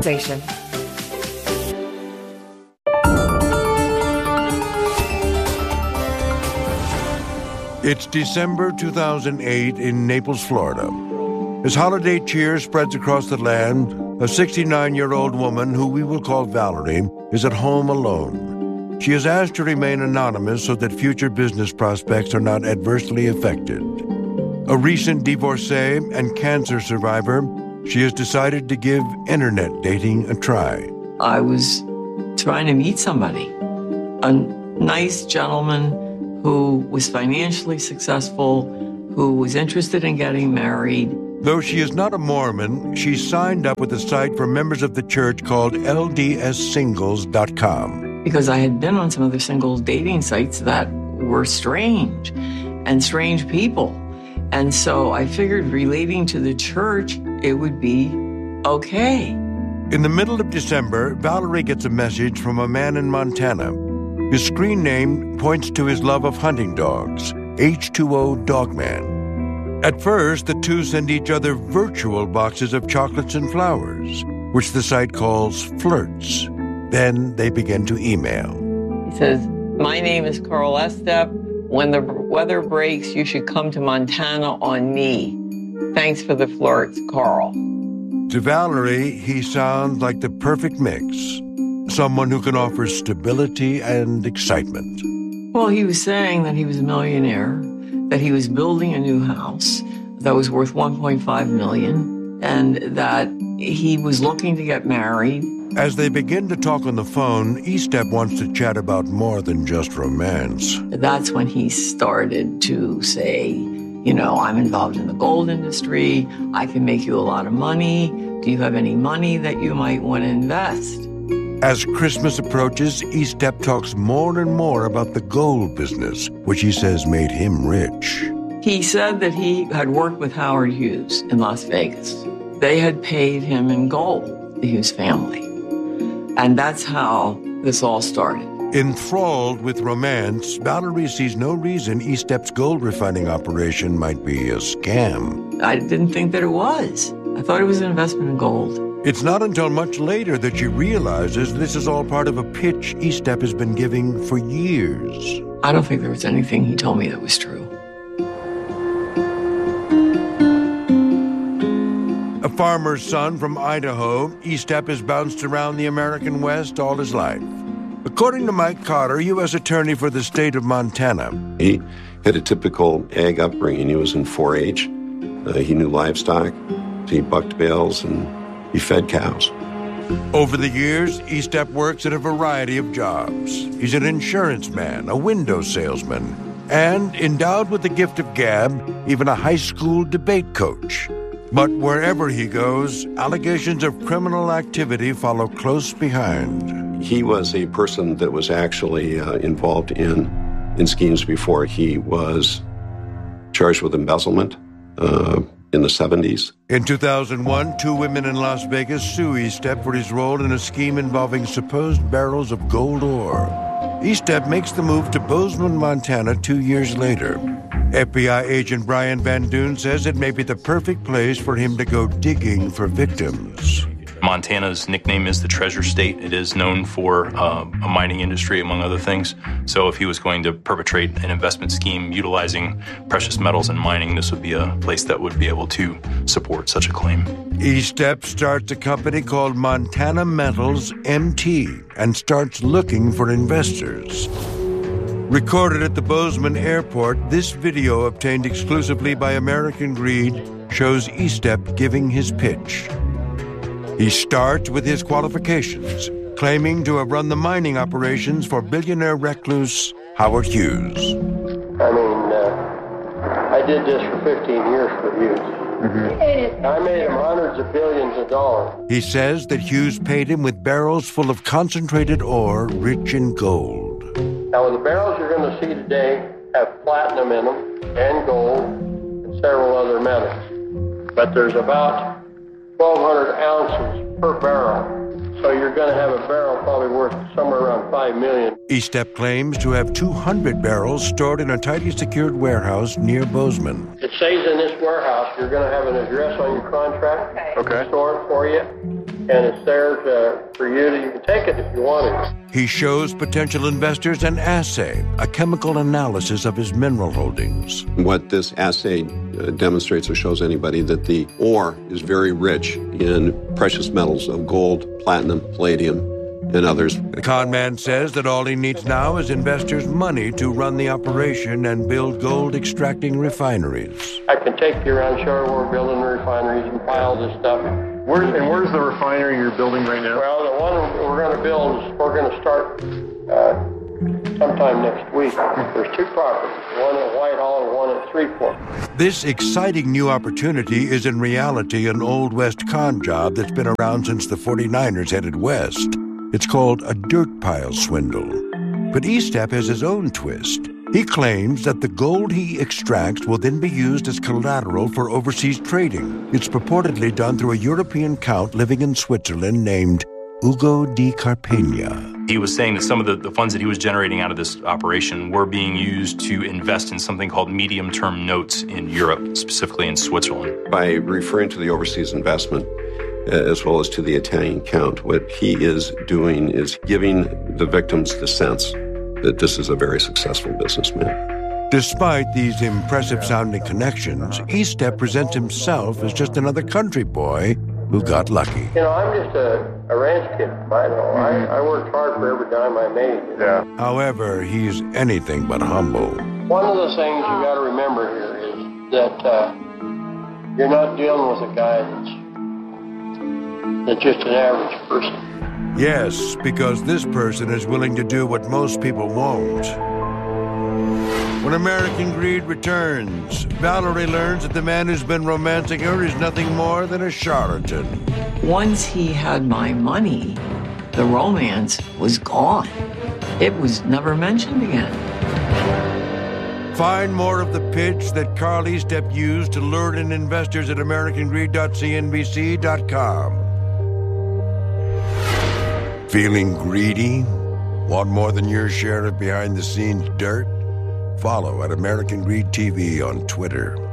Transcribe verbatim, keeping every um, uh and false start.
Station. It's December two thousand eight in Naples, Florida. As holiday cheer spreads across the land, a sixty-nine-year-old woman who we will call Valerie is at home alone. She is asked to remain anonymous so that future business prospects are not adversely affected. A recent divorcee and cancer survivor, she has decided to give internet dating a try. I was trying to meet somebody, a nice gentleman who was financially successful, who was interested in getting married. Though she is not a Mormon, she signed up with a site for members of the church called L D S singles dot com. Because I had been on some other singles dating sites that were strange and strange people. And so I figured relating to the church, it would be okay. In the middle of December, Valerie gets a message from a man in Montana. His screen name points to his love of hunting dogs, H two O Dogman. At first, the two send each other virtual boxes of chocolates and flowers, which the site calls flirts. Then they begin to email. He says, my name is Carl Estep. When the weather breaks, you should come to Montana on me. Thanks for the flirts, Carl. To Valerie, he sounds like the perfect mix. Someone who can offer stability and excitement. Well, he was saying that he was a millionaire, that he was building a new house that was worth one point five million dollars, and that he was looking to get married. As they begin to talk on the phone, Estep wants to chat about more than just romance. That's when he started to say, you know, I'm involved in the gold industry. I can make you a lot of money. Do you have any money that you might want to invest? As Christmas approaches, Estep talks more and more about the gold business, which he says made him rich. He said that he had worked with Howard Hughes in Las Vegas. They had paid him in gold, the Hughes family. And that's how this all started. Enthralled with romance, Valerie sees no reason Estep's gold refining operation might be a scam. I didn't think that it was. I thought it was an investment in gold. It's not until much later that she realizes this is all part of a pitch Estep has been giving for years. I don't think there was anything he told me that was true. A farmer's son from Idaho, Estep has bounced around the American West all his life. According to Mike Cotter, U S Attorney for the state of Montana, he had a typical ag upbringing. He was in four H. Uh, he knew livestock. He bucked bales and he fed cows. Over the years, Estep works at a variety of jobs. He's an insurance man, a window salesman, and, endowed with the gift of gab, even a high school debate coach. But wherever he goes, allegations of criminal activity follow close behind. He was a person that was actually uh, involved in, in schemes before. He was charged with embezzlement uh, in the seventies. In two thousand one, two women in Las Vegas sue Estep for his role in a scheme involving supposed barrels of gold ore. Estep makes the move to Bozeman, Montana, two years later. F B I agent Brian Van Doon says it may be the perfect place for him to go digging for victims. Montana's nickname is the Treasure State. It is known for uh, a mining industry, among other things. So if he was going to perpetrate an investment scheme utilizing precious metals and mining, this would be a place that would be able to support such a claim. Estep starts a company called Montana Metals M T and starts looking for investors. Recorded at the Bozeman airport, this video obtained exclusively by American Greed shows Estep giving his pitch. He starts with his qualifications, claiming to have run the mining operations for billionaire recluse Howard Hughes. I mean, uh, I did this for fifteen years for Hughes. Mm-hmm. I made him hundreds of billions of dollars. He says that Hughes paid him with barrels full of concentrated ore rich in gold. Now, the barrels you're going to see today have platinum in them and gold and several other metals. But there's about twelve hundred ounces per barrel. So you're going to have a barrel probably worth somewhere around five million dollars. Estep claims to have two hundred barrels stored in a tightly secured warehouse near Bozeman. It says in this warehouse you're going to have an address on your contract. Okay. Store it for you. and it's there to, for you to, you can take it if you want it. He shows potential investors an assay, a chemical analysis of his mineral holdings. What this assay uh, demonstrates or shows anybody that the ore is very rich in precious metals of gold, platinum, palladium, and others. The con man says that all he needs now is investors' money to run the operation and build gold-extracting refineries. I can take you around, show you where we're building the refineries and buy all this stuff. Where, and where's the refinery you're building right now? Well, the one we're going to build, is we're going to start uh, sometime next week. There's two properties, one at Whitehall and one at Shreveport. This exciting new opportunity is in reality an Old West con job that's been around since the forty-niners headed west. It's called a dirt pile swindle. But Estep has his own twist. He claims that the gold he extracts will then be used as collateral for overseas trading. It's purportedly done through a European count living in Switzerland named Ugo di Carpegna. He was saying that some of the, the funds that he was generating out of this operation were being used to invest in something called medium-term notes in Europe, specifically in Switzerland. By referring to the overseas investment, as well as to the Italian count, what he is doing is giving the victims the sense that this is a very successful businessman. Despite these impressive-sounding connections, Estep presents himself as just another country boy who got lucky. You know, I'm just a, a ranch kid. I know. I, I worked hard for every dime I made. Yeah. However, he's anything but humble. One of the things you got to remember here is that uh, you're not dealing with a guy that's that's just an average person. Yes, because this person is willing to do what most people won't. When American Greed returns, Valerie learns that the man who's been romancing her is nothing more than a charlatan. Once he had my money, the romance was gone. It was never mentioned again. Find more of the pitch that Carl Estep used to lure in investors at american greed dot c n b c dot com. Feeling greedy? Want more than your share of behind-the-scenes dirt? Follow at American Greed T V on Twitter.